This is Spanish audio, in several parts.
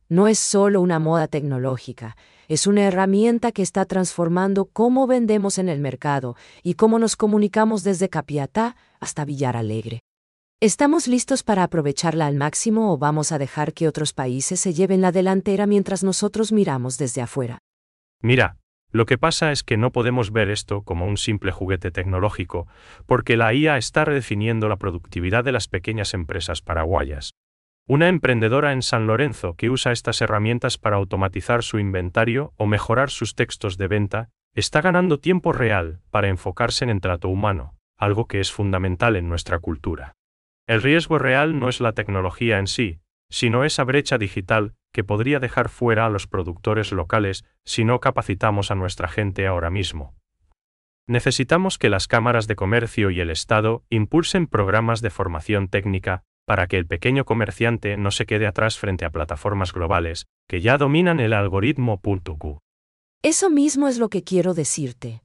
No es solo una moda tecnológica, es una herramienta que está transformando cómo vendemos en el mercado y cómo nos comunicamos desde Capiatá hasta Villar Alegre. ¿Estamos listos para aprovecharla al máximo o vamos a dejar que otros países se lleven la delantera mientras nosotros miramos desde afuera? Mira, lo que pasa es que no podemos ver esto como un simple juguete tecnológico, porque la IA está redefiniendo la productividad de las pequeñas empresas paraguayas. Una emprendedora en San Lorenzo que usa estas herramientas para automatizar su inventario o mejorar sus textos de venta, está ganando tiempo real para enfocarse en el trato humano, algo que es fundamental en nuestra cultura. El riesgo real no es la tecnología en sí, sino esa brecha digital que podría dejar fuera a los productores locales si no capacitamos a nuestra gente ahora mismo. Necesitamos que las cámaras de comercio y el Estado impulsen programas de formación técnica para que el pequeño comerciante no se quede atrás frente a plataformas globales que ya dominan el algoritmo. Eso mismo es lo que quiero decirte.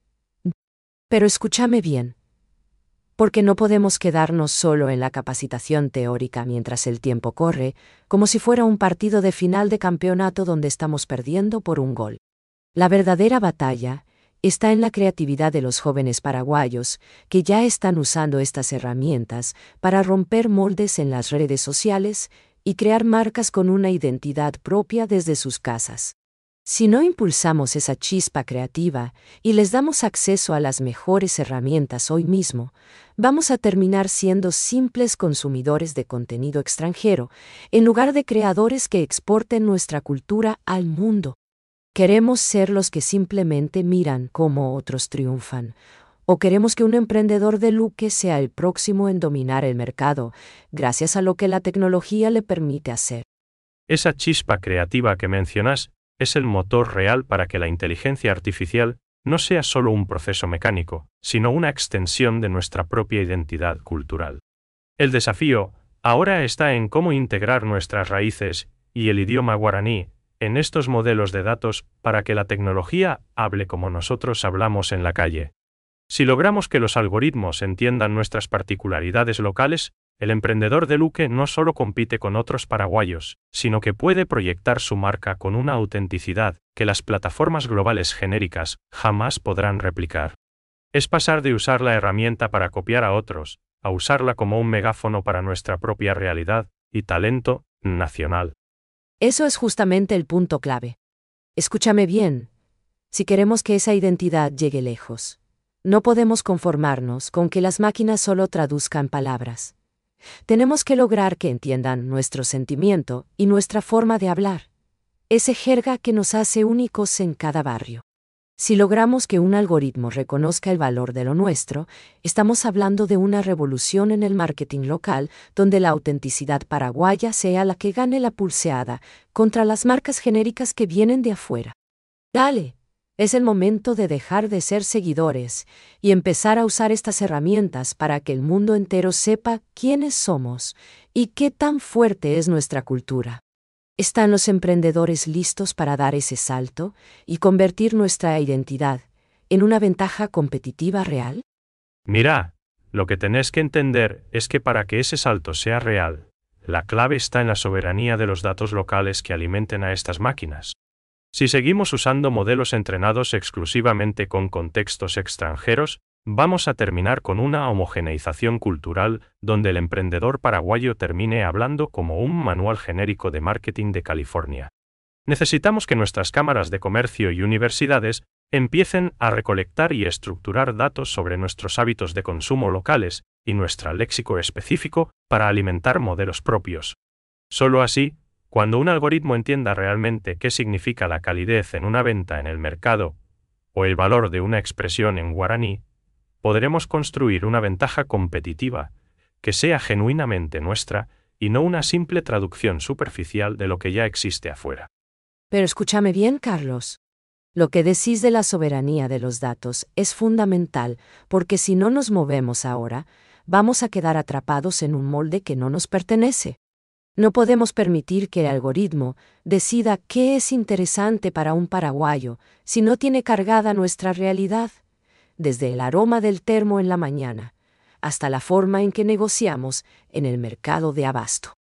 Pero escúchame bien. Porque no podemos quedarnos solo en la capacitación teórica mientras el tiempo corre, como si fuera un partido de final de campeonato donde estamos perdiendo por un gol. La verdadera batalla está en la creatividad de los jóvenes paraguayos, que ya están usando estas herramientas para romper moldes en las redes sociales y crear marcas con una identidad propia desde sus casas. Si no impulsamos esa chispa creativa y les damos acceso a las mejores herramientas hoy mismo, vamos a terminar siendo simples consumidores de contenido extranjero, en lugar de creadores que exporten nuestra cultura al mundo. ¿Queremos ser los que simplemente miran cómo otros triunfan? ¿O queremos que un emprendedor de Luque sea el próximo en dominar el mercado, gracias a lo que la tecnología le permite hacer? Esa chispa creativa que mencionas es el motor real para que la inteligencia artificial no sea solo un proceso mecánico, sino una extensión de nuestra propia identidad cultural. El desafío ahora está en cómo integrar nuestras raíces y el idioma guaraní en estos modelos de datos para que la tecnología hable como nosotros hablamos en la calle. Si logramos que los algoritmos entiendan nuestras particularidades locales, el emprendedor de Luque no solo compite con otros paraguayos, sino que puede proyectar su marca con una autenticidad que las plataformas globales genéricas jamás podrán replicar. Es pasar de usar la herramienta para copiar a otros, a usarla como un megáfono para nuestra propia realidad y talento nacional. Eso es justamente el punto clave. Escúchame bien. Si queremos que esa identidad llegue lejos, no podemos conformarnos con que las máquinas solo traduzcan palabras. Tenemos que lograr que entiendan nuestro sentimiento y nuestra forma de hablar, ese jerga que nos hace únicos en cada barrio. Si logramos que un algoritmo reconozca el valor de lo nuestro, estamos hablando de una revolución en el marketing local donde la autenticidad paraguaya sea la que gane la pulseada contra las marcas genéricas que vienen de afuera. Dale. Es el momento de dejar de ser seguidores y empezar a usar estas herramientas para que el mundo entero sepa quiénes somos y qué tan fuerte es nuestra cultura. ¿Están los emprendedores listos para dar ese salto y convertir nuestra identidad en una ventaja competitiva real? Mira, lo que tenés que entender es que para que ese salto sea real, la clave está en la soberanía de los datos locales que alimenten a estas máquinas. Si seguimos usando modelos entrenados exclusivamente con contextos extranjeros, vamos a terminar con una homogeneización cultural donde el emprendedor paraguayo termine hablando como un manual genérico de marketing de California. Necesitamos que nuestras cámaras de comercio y universidades empiecen a recolectar y estructurar datos sobre nuestros hábitos de consumo locales y nuestro léxico específico para alimentar modelos propios. Solo así, cuando un algoritmo entienda realmente qué significa la calidez en una venta en el mercado o el valor de una expresión en guaraní, podremos construir una ventaja competitiva que sea genuinamente nuestra y no una simple traducción superficial de lo que ya existe afuera. Pero escúchame bien, Carlos. Lo que decís de la soberanía de los datos es fundamental porque si no nos movemos ahora, vamos a quedar atrapados en un molde que no nos pertenece. No podemos permitir que el algoritmo decida qué es interesante para un paraguayo si no tiene cargada nuestra realidad, desde el aroma del termo en la mañana hasta la forma en que negociamos en el mercado de abasto.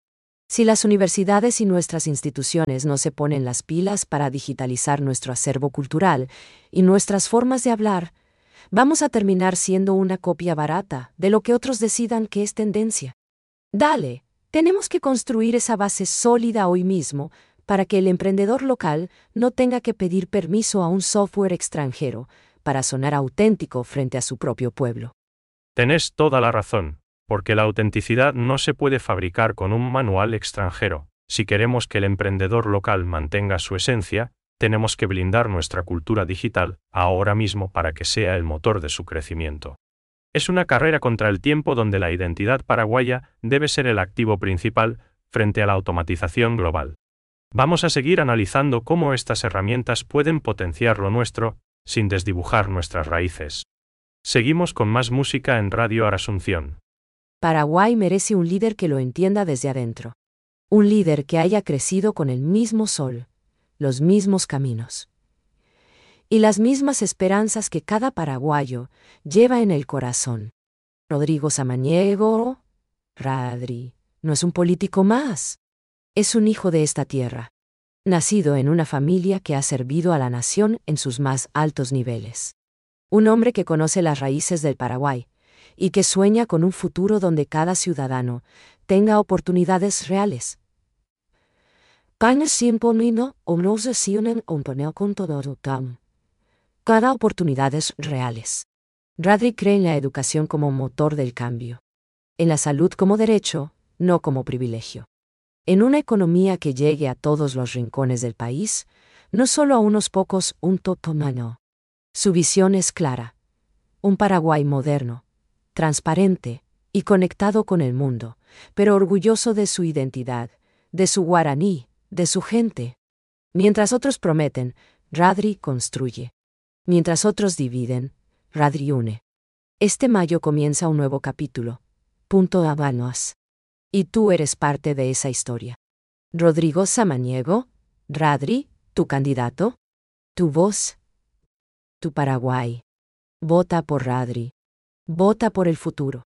Si las universidades y nuestras instituciones no se ponen las pilas para digitalizar nuestro acervo cultural y nuestras formas de hablar, vamos a terminar siendo una copia barata de lo que otros decidan que es tendencia. Dale, tenemos que construir esa base sólida hoy mismo para que el emprendedor local no tenga que pedir permiso a un software extranjero para sonar auténtico frente a su propio pueblo. Tenés toda la razón, porque la autenticidad no se puede fabricar con un manual extranjero. Si queremos que el emprendedor local mantenga su esencia, tenemos que blindar nuestra cultura digital ahora mismo para que sea el motor de su crecimiento. Es una carrera contra el tiempo donde la identidad paraguaya debe ser el activo principal frente a la automatización global. Vamos a seguir analizando cómo estas herramientas pueden potenciar lo nuestro, sin desdibujar nuestras raíces. Seguimos con más música en Radio Asunción. Paraguay merece un líder que lo entienda desde adentro. Un líder que haya crecido con el mismo sol, los mismos caminos y las mismas esperanzas que cada paraguayo lleva en el corazón. Rodrigo Samaniego, Radri, no es un político más. Es un hijo de esta tierra, nacido en una familia que ha servido a la nación en sus más altos niveles. Un hombre que conoce las raíces del Paraguay y que sueña con un futuro donde cada ciudadano tenga oportunidades reales. Cada oportunidades reales. Radri cree en la educación como motor del cambio. En la salud como derecho, no como privilegio. En una economía que llegue a todos los rincones del país, no solo a unos pocos, un totomano. Su visión es clara. Un Paraguay moderno, transparente y conectado con el mundo, pero orgulloso de su identidad, de su guaraní, de su gente. Mientras otros prometen, Radri construye. Mientras otros dividen, Radri une. Este mayo comienza un nuevo capítulo. Punto Habanos. Y tú eres parte de esa historia. Rodrigo Samaniego, Radri, tu candidato, tu voz, tu Paraguay. Vota por Radri. Vota por el futuro.